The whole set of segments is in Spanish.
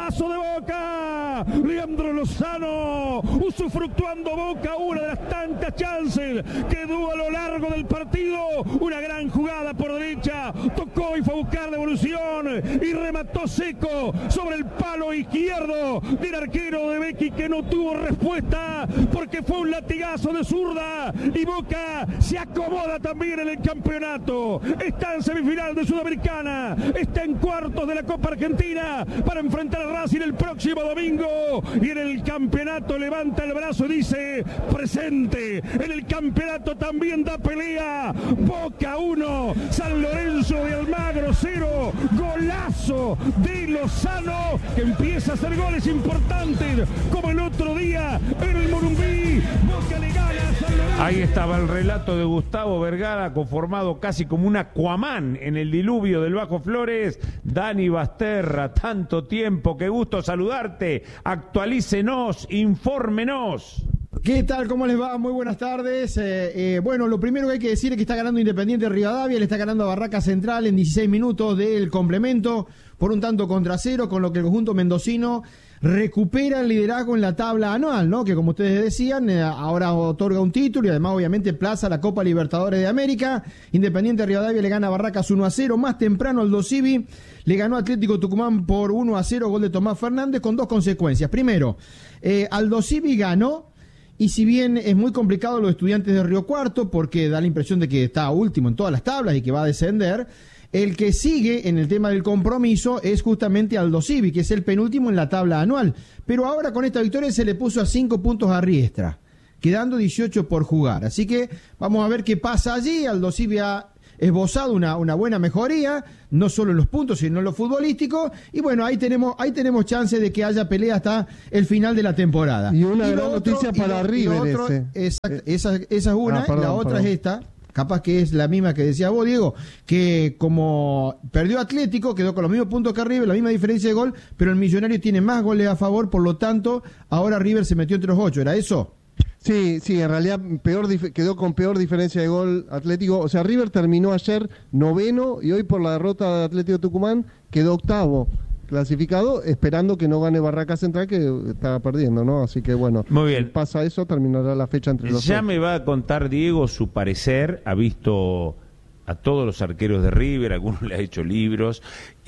golazo de Boca. Leandro Lozano, usufructuando Boca una de las tantas chances que tuvo a lo largo del partido. Una gran jugada por derecha, tocó y fue a buscar devolución y remató seco sobre el palo izquierdo del arquero de Becchi, que no tuvo respuesta porque fue un latigazo de zurda, y Boca se acomoda también en el campeonato. Está en semifinal de Sudamericana, está en cuartos de la Copa Argentina para enfrentar a Racing el próximo domingo, y en el campeonato levanta el brazo y dice presente. En el campeonato también da pelea. Boca 1, San Lorenzo de Almagro 0, golazo de Lozano, que empieza a hacer goles importantes como el otro día en el Morumbí. Boca le gana a San Lorenzo. Ahí estaba el relato de Gustavo Vergara, conformado casi como un Aquaman en el diluvio del Bajo Flores. Dani Basterra, tanto tiempo, qué gusto saludarte. Actualícenos, infórmenos. ¿Qué tal? ¿Cómo les va? Muy buenas tardes. Bueno, lo primero que hay que decir es que está ganando Independiente Rivadavia, le está ganando a Barraca Central en 16 minutos del complemento por un tanto contra 0, con lo que el conjunto mendocino recupera el liderazgo en la tabla anual, ¿no? Que como ustedes decían, ahora otorga un título y además obviamente plaza la Copa Libertadores de América. Independiente Rivadavia le gana a Barracas 1-0, más temprano Aldo Civi le ganó a Atlético Tucumán por 1-0, gol de Tomás Fernández, con dos consecuencias. Primero, Aldo Civi ganó, y si bien es muy complicado los Estudiantes de Río Cuarto, porque da la impresión de que está último en todas las tablas y que va a descender, el que sigue en el tema del compromiso es justamente Aldo Civi, que es el penúltimo en la tabla anual. Pero ahora con esta victoria se le puso a 5 puntos a Riestra, quedando 18 por jugar. Así que vamos a ver qué pasa allí. Aldo Civi ha esbozado una buena mejoría, no solo en los puntos, sino en lo futbolístico, y bueno, ahí tenemos chance de que haya pelea hasta el final de la temporada. Y una gran noticia para River. Esa es una, y la otra es esta, capaz que es la misma que decías vos, Diego, que como perdió Atlético, quedó con los mismos puntos que River, la misma diferencia de gol, pero el Millonario tiene más goles a favor, por lo tanto, ahora River se metió entre los 8, ¿era eso? Sí, en realidad quedó con peor diferencia de gol Atlético. O sea, River terminó ayer 9º y hoy por la derrota de Atlético Tucumán quedó 8º clasificado, esperando que no gane Barraca Central, que estaba perdiendo, ¿no? Así que bueno, muy bien. Si pasa eso, terminará la fecha entre los Ya 8. me va a contar Diego su parecer, ha visto a todos los arqueros de River, algunos le ha hecho libros,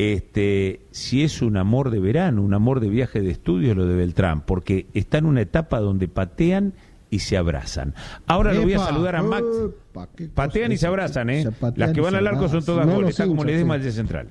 si es un amor de verano, un amor de viaje de estudio lo de Beltrán, porque está en una etapa donde patean y se abrazan. Ahora lo voy a saludar a Max. Patean y se abrazan, Las que van al arco son todas goles, está como le demos al Central.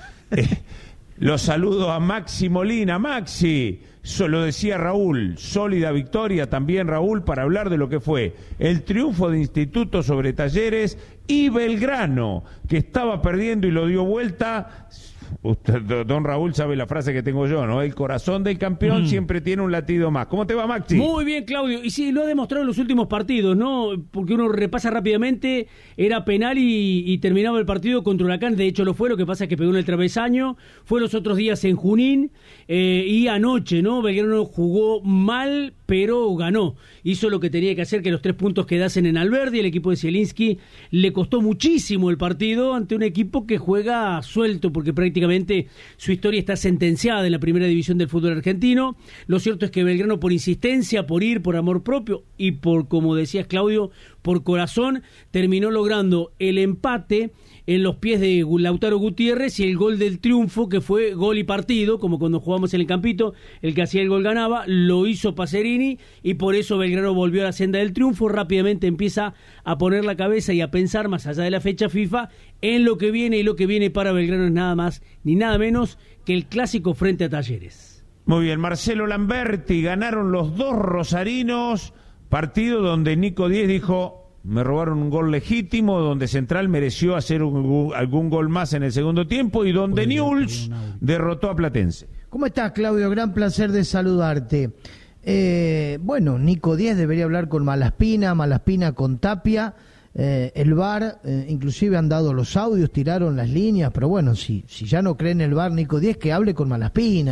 Los saludo a Maxi Molina. Maxi, lo decía Raúl, sólida victoria también, Raúl, para hablar de lo que fue el triunfo de Instituto sobre Talleres y Belgrano, que estaba perdiendo y lo dio vuelta. Usted, don Raúl, sabe la frase que tengo yo, ¿no? El corazón del campeón siempre tiene un latido más. ¿Cómo te va, Maxi? Muy bien, Claudio. Y sí, lo ha demostrado en los últimos partidos, ¿no? Porque uno repasa rápidamente, era penal y terminaba el partido contra Huracán. De hecho, lo fue, lo que pasa es que pegó en el travesaño. Fue los otros días en Junín y anoche, ¿no? Belgrano jugó mal, pero ganó. Hizo lo que tenía que hacer, que los 3 puntos quedasen en Alberdi. El equipo de Zielinski le costó muchísimo el partido ante un equipo que juega suelto, porque prácticamente su historia está sentenciada en la primera división del fútbol argentino. Lo cierto es que Belgrano, por insistencia, por ir, por amor propio y por, como decías, Claudio, por corazón, terminó logrando el empate en los pies de Lautaro Gutiérrez y el gol del triunfo, que fue gol y partido, como cuando jugamos en el Campito, el que hacía el gol ganaba, lo hizo Pacerini, y por eso Belgrano volvió a la senda del triunfo. Rápidamente empieza a poner la cabeza y a pensar, más allá de la fecha FIFA, en lo que viene, y lo que viene para Belgrano es nada más ni nada menos que el clásico frente a Talleres. Muy bien, Marcelo Lamberti, ganaron los dos rosarinos, partido donde Nico Díez dijo: me robaron un gol legítimo, donde Central mereció hacer algún gol más en el segundo tiempo, y donde Newell's derrotó a Platense. ¿Cómo estás, Claudio? Gran placer de saludarte. Bueno, Nico Díez debería hablar con Malaspina con Tapia. El VAR, inclusive han dado los audios, tiraron las líneas, pero bueno, si ya no creen el VAR Nico Díez, que hable con Malaspina.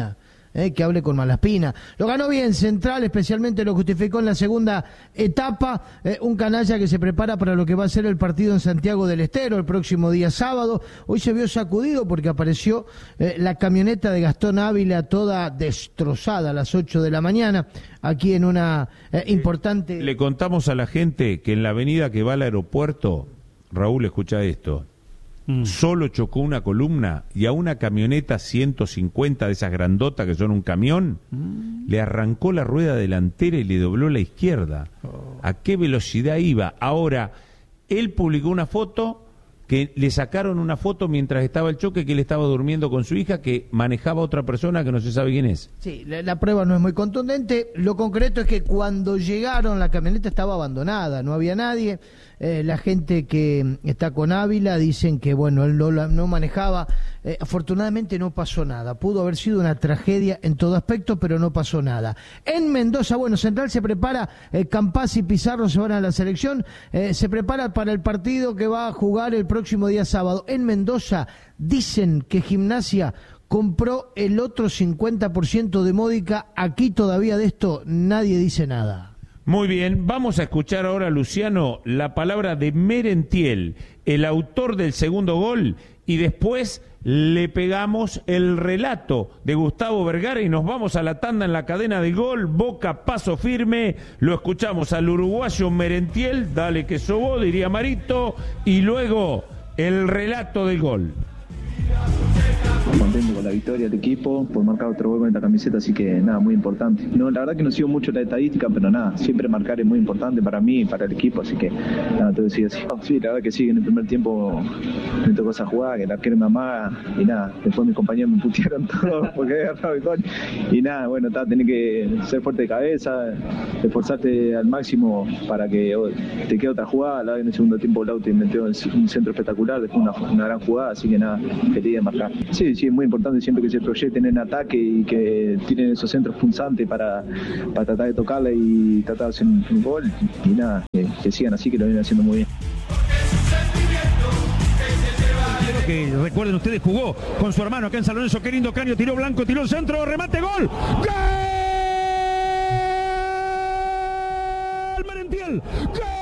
que hable con Malaspina. Lo ganó bien Central, especialmente lo justificó en la segunda etapa, un canalla que se prepara para lo que va a ser el partido en Santiago del Estero el próximo día sábado. Hoy se vio sacudido porque apareció la camioneta de Gastón Ávila toda destrozada a las 8 de la mañana, aquí en una importante... Le contamos a la gente que en la avenida que va al aeropuerto, Raúl, escucha esto, solo chocó una columna y a una camioneta 150 de esas grandotas que son un camión, le arrancó la rueda delantera y le dobló la izquierda. ¿A qué velocidad iba? Ahora, él publicó una foto que le sacaron una foto mientras estaba el choque, que él estaba durmiendo con su hija, que manejaba otra persona que no se sabe quién es. Sí, la prueba no es muy contundente. Lo concreto es que cuando llegaron la camioneta estaba abandonada, no había nadie. La gente que está con Ávila dicen que bueno, él no manejaba. Afortunadamente no pasó nada. Pudo haber sido una tragedia en todo aspecto, pero no pasó nada. En Mendoza, bueno, Central se prepara, Campazz y Pizarro se van a la selección, se prepara para el partido que va a jugar el próximo día sábado. En Mendoza dicen que Gimnasia compró el otro 50% de Módica. Aquí todavía de esto nadie dice nada. Muy bien, vamos a escuchar ahora, Luciano, la palabra de Merentiel, el autor del segundo gol, y después le pegamos el relato de Gustavo Vergara y nos vamos a la tanda en la cadena del gol. Boca, paso firme, lo escuchamos al uruguayo Merentiel, dale que sobó, diría Marito, y luego el relato del gol. Contento con la victoria del equipo, por marcar otro gol con esta camiseta, así que nada, muy importante. No, la verdad que no sigo mucho la estadística, pero nada, siempre marcar es muy importante para mí y para el equipo, así que nada, te decía así. Sí, la verdad que sí, en el primer tiempo me tocó esa jugada, que el arquero me amaba y nada, después mis compañeros me putearon todo porque había agarrado el gol y nada, bueno, tenés que ser fuerte de cabeza, esforzarte al máximo para que te quede otra jugada. La verdad que en el segundo tiempo Lauti metió un centro espectacular, después una gran jugada, así que nada, feliz de marcar. Sí, es muy importante siempre que se proyecten en ataque y que tienen esos centros punzantes para tratar de tocarla y tratar de hacer un gol y nada, que sigan así, que lo vienen haciendo muy bien. Quiero que recuerden ustedes, jugó con su hermano acá en San Lorenzo, qué lindo caño, tiró blanco, tiró el centro, remate, gol. ¡Gol! Merentiel, ¡gol!